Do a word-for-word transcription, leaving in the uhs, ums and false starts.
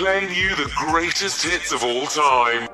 playing you the greatest hits of all time.